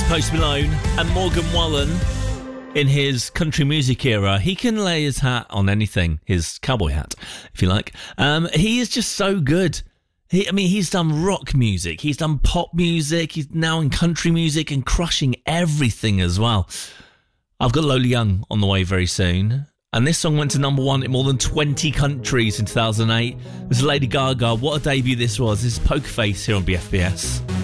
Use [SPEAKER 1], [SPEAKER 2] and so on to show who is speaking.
[SPEAKER 1] Post Malone and Morgan Wallen in his country music era. He can lay his hat on anything, his cowboy hat, if you like. He is just so good. He's done rock music, he's done pop music, he's now in country music and crushing everything as well. I've got Lola Young on the way very soon. And this song went to number one in more than 20 countries in 2008. This is Lady Gaga. What a debut this was. This is Poker Face here on BFBS.